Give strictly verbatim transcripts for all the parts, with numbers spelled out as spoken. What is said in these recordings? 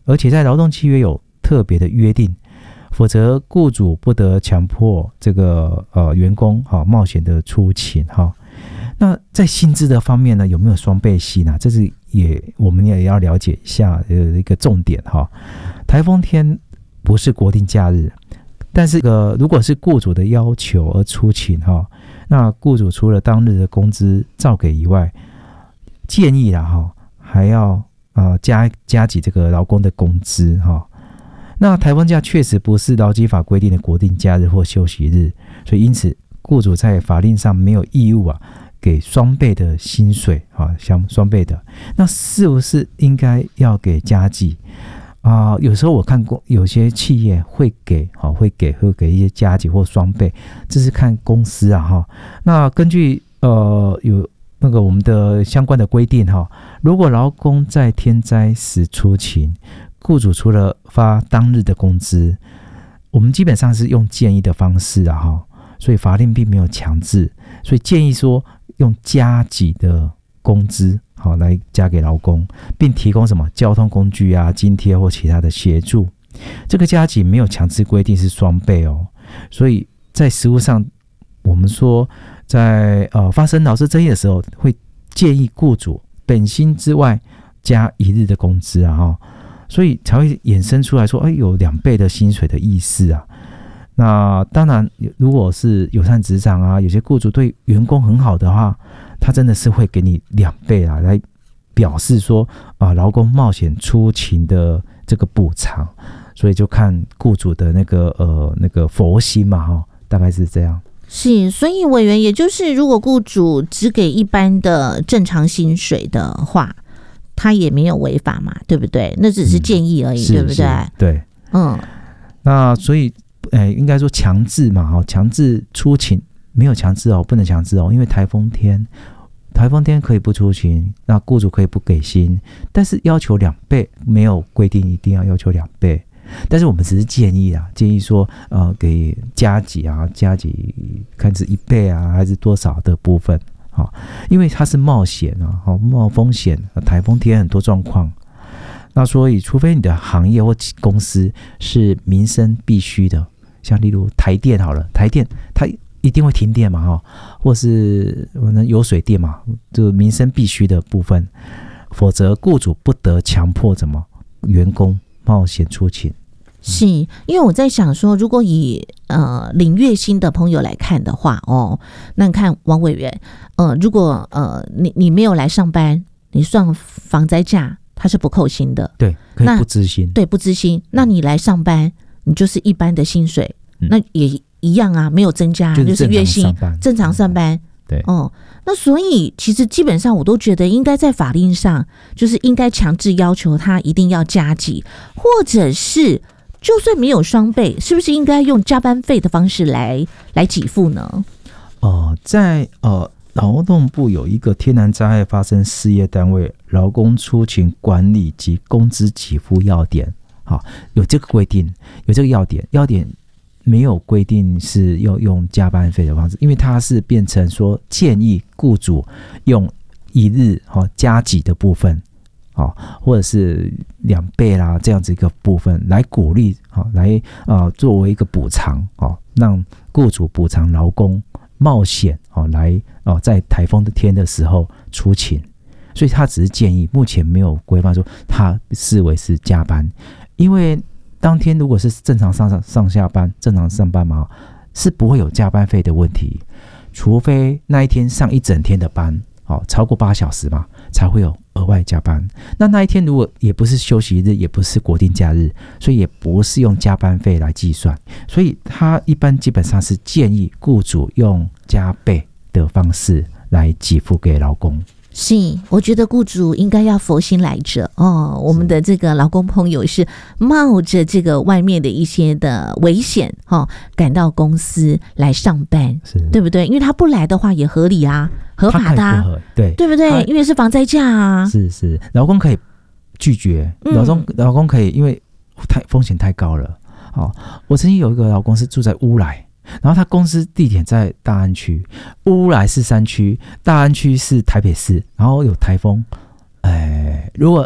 而且在劳动契约有特别的约定，否则雇主不得强迫这个呃员工哈、哦、冒险的出勤哈、哦。那在薪资的方面呢，有没有双倍薪啊？这是也我们也要了解一下的一个重点哈、哦。台风天不是国定假日，但是呃如果是雇主的要求而出勤哈、哦，那雇主除了当日的工资照给以外，建议啦哈、哦、还要呃加加给这个劳工的工资哈、哦。那台风假确实不是劳基法规定的国定假日或休息日，所以因此雇主在法令上没有义务啊给双倍的薪水啊，相双倍的，那是不是应该要给加给啊、呃？有时候我看过有些企业会给啊，会给会给一些加给或双倍，这是看公司啊哈。那根据呃有那个我们的相关的规定哈，如果劳工在天灾时出勤，雇主除了发当日的工资，我们基本上是用建议的方式啊哈，所以法令并没有强制，所以建议说用加给的工资好来加给劳工，并提供什么交通工具啊、津贴或其他的协助。这个加给没有强制规定是双倍哦，所以在实务上，我们说在呃发生劳资争议的时候，会建议雇主本薪之外加一日的工资啊哈，所以才会衍生出来说，哎，有两倍的薪水的意思啊。那当然，如果是友善职场啊，有些雇主对员工很好的话，他真的是会给你两倍啦，来表示说啊，劳工冒险出勤的这个补偿。所以就看雇主的那个呃那个佛心嘛哈，大概是这样。 是，所以委员也就是，如果雇主只给一般的正常薪水的话，他也没有违法嘛，对不对？那只是建议而已，嗯、对不对？ 对，嗯。那所以，诶，应该说强制嘛，哈，强制出勤没有强制哦，不能强制哦，因为台风天，台风天可以不出勤，那雇主可以不给薪，但是要求两倍，没有规定一定要要求两倍。但是我们只是建议啊，建议说，呃，给加给啊，加给看是一倍啊，还是多少的部分，好、哦，因为它是冒险啊，好、哦、冒风险，台风天很多状况，那所以除非你的行业或公司是民生必须的，像例如台电好了，台电它一定会停电嘛，哈、哦，或是可能有水电嘛，就民生必须的部分，否则雇主不得强迫怎么员工冒险出勤。 是，因为我在想说，如果以呃领月薪的朋友来看的话，哦，那你看王委员，呃，如果呃你你没有来上班，你算防灾假，它是不扣薪的， 对，可以不支薪， 对，不支薪。那你来上班，你就是一般的薪水，嗯、那也一样啊，没有增加， 就是、 就是月薪正常上班。 嗯、对， 哦、嗯，那所以其实基本上我都觉得应该在法令上，就是应该强制要求他一定要加给，或者是。就算没有双倍，是不是应该用加班费的方式来来给付呢？ 呃，在呃劳动部有一个天然灾害发生事业单位劳工出勤管理及工资给付要点，好，有这个规定，有这个要点，要点没有规定是要用加班费的方式，因为它是变成说建议雇主用一日哈、哦、加给的部分。哦、或者是两倍啦，这样子一个部分来鼓励，哦、来呃作为一个补偿，哦，让雇主补偿劳工冒险，哦，来哦在台风天的时候出勤，所以他只是建议，目前没有规范说他视为是加班，因为当天如果是正常上上下班、正常上班嘛，是不会有加班费的问题，除非那一天上一整天的班。哦，超过八小时嘛，才会有额外加班。那那一天如果也不是休息日，也不是国定假日，所以也不是用加班费来计算。所以他一般基本上是建议雇主用加倍的方式来给付给劳工。 是，我觉得雇主应该要佛心来着哦。我们的这个劳工朋友是冒着这个外面的一些的危险哦，赶到公司来上班，对不对？因为他不来的话也合理啊，合法的、啊， 对对不对？因为是防灾假啊。 是是，劳工可以拒绝，劳工、嗯、劳工可以，因为太风险太高了。哦，我曾经有一个劳工是住在乌来。然后他公司地点在大安区，乌来是山区，大安区是台北市，然后有台风，哎，如果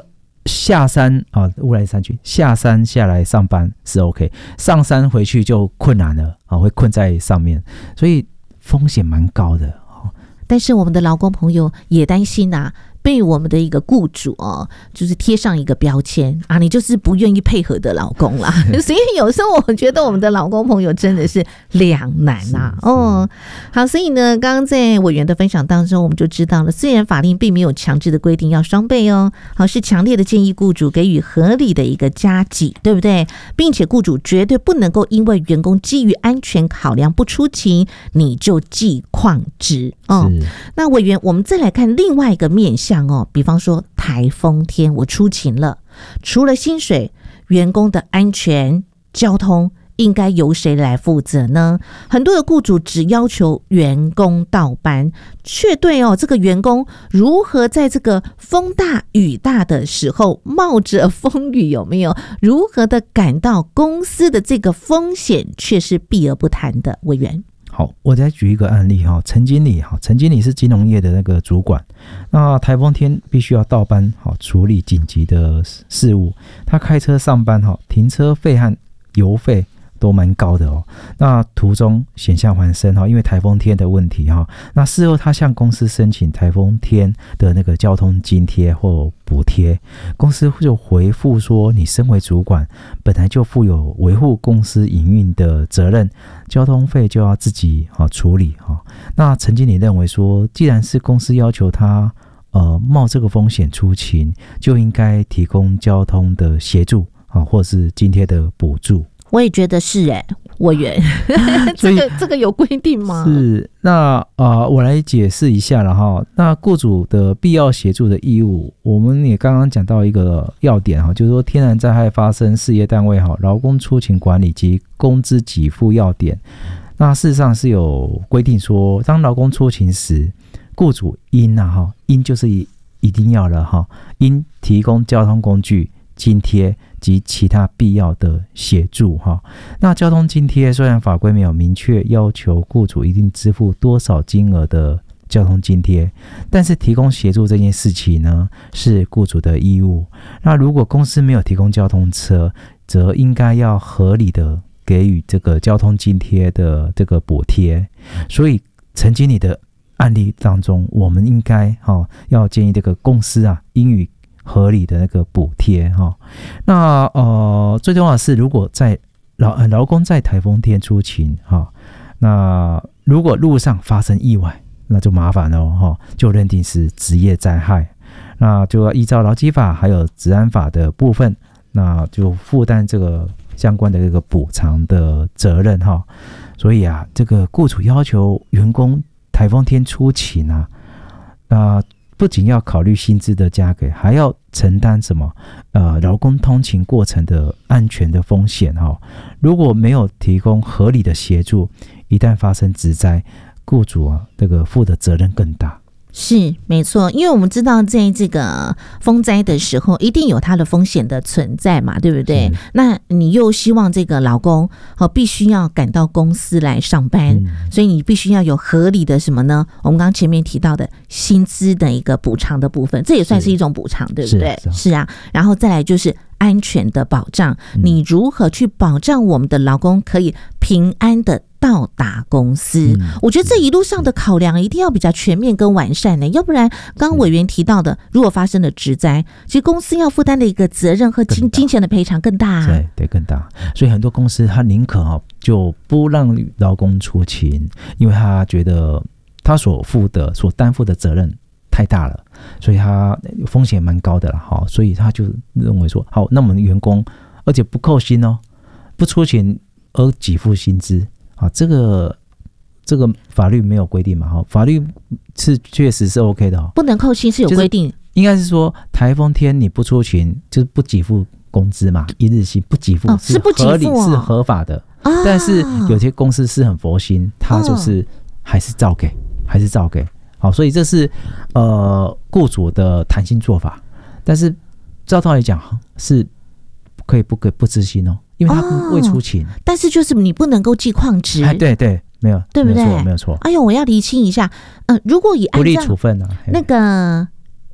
下山啊，乌来山区下山下来上班是 OK， 上山回去就困难了啊，会困在上面，所以风险蛮高的。 但是我们的劳工朋友也担心啊，被我们的一个雇主哦，就是贴上一个标签啊，你就是不愿意配合的老公啦。所以有时候我觉得我们的劳工朋友真的是两难啊。哦，好，所以呢，刚刚在委员的分享当中，我们就知道了，虽然法令并没有强制的规定要双倍哦，好，是强烈的建议雇主给予合理的一个加给，对不对？并且雇主绝对不能够因为员工基于安全考量不出勤，你就记旷职哦。那委员，我们再来看另外一个面向哦，比方说台风天我出勤了，除了薪水，员工的安全、交通应该由谁来负责呢？很多的雇主只要求员工到班，却对哦这个员工如何在这个风大雨大的时候冒着风雨有没有如何的感到公司的这个风险，却是避而不谈的。委员， 好，我再举一个案例哈，陈经理哈，陈经理是金融业的那个主管，那台风天必须要到班好处理紧急的事务，他开车上班哈，停车费和油费都蛮高的哦。那途中险象环生哈，因为台风天的问题哈，那事后他向公司申请台风天的那个交通津贴或补贴，公司就回复说，你身为主管，本来就负有维护公司营运的责任，交通费就要自己处理。那陈经理认为说，既然是公司要求他呃冒这个风险出勤，就应该提供交通的协助或是津贴的补助。 我也觉得是哎、欸，委员，这个这个有规定吗？ 是，那呃，我来解释一下了哈。那雇主的必要协助的义务，我们也刚刚讲到一个要点哈，就是说天然灾害发生，事业单位哈，劳工出勤管理及工资给付要点。那事实上是有规定说，当劳工出勤时，雇主应啊哈，应就是一定要了哈，应提供交通工具、津贴及其他必要的协助哈。那交通津贴虽然法规没有明确要求雇主一定支付多少金额的交通津贴，但是提供协助这件事情呢，是雇主的义务。那如果公司没有提供交通车，则应该要合理的给予这个交通津贴的这个补贴。所以陈经理的案例当中，我们应该、哦、要建议这个公司啊，应予合理的那个补贴哈。那呃，最重要的是，如果在劳呃劳工在台风天出勤哈，那如果路上发生意外，那就麻烦了哈，就认定是职业灾害，那就要依照劳基法还有治安法的部分，那就负担这个相关的这个补偿的责任哈。所以啊，这个雇主要求员工台风天出勤啊，那不仅要考虑薪资的加给，还要承担什么？呃，劳工通勤过程的安全的风险哈。如果没有提供合理的协助，一旦发生职灾，雇主啊，这个负的责任更大。 是没错，因为我们知道在这个风灾的时候一定有它的风险的存在嘛，对不对？那你又希望这个劳工、哦、必须要赶到公司来上班、嗯、所以你必须要有合理的什么呢？我们刚刚前面提到的薪资的一个补偿的部分，这也算是一种补偿，对不对？ 是, 是, 是啊，然后再来就是安全的保障、嗯、你如何去保障我们的劳工可以平安的到达公司、嗯、我觉得这一路上的考量一定要比较全面跟完善的，要不然刚刚委员提到的，如果发生了职灾，其实公司要负担的一个责任和金金钱的赔偿更大、啊、 对对更大。所以很多公司他宁可、哦、就不让劳工出勤，因为他觉得他所负的所担负的责任太大了，所以他风险蛮高的啦，好，所以他就认为说，好，那我们员工而且不扣薪哦，不出勤而给付薪资啊，这个这个法律没有规定嘛，哈，法律是确实是 OK 的、哦， 不能扣薪是有规定，就是、 应该是说台风天你不出勤就是不给付工资嘛，一日薪不给付、哦、 是合理、哦、 是合法的、哦，但是有些公司是很佛心，他就是还是照给，还是照给。好，所以这是呃雇主的弹性做法，但是照道理讲是可以不可以不支薪哦，因为他未出勤、哦， 但是就是你不能够记旷职， 哎，对对，没有， 对不对？ 没有错，没有错。 哎呦，我要厘清一下，呃，如果以按照不利处分啊， 那个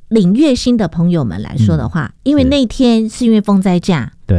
领月薪的朋友们来说的话， 嗯、 因为那天是因为风灾假， 对，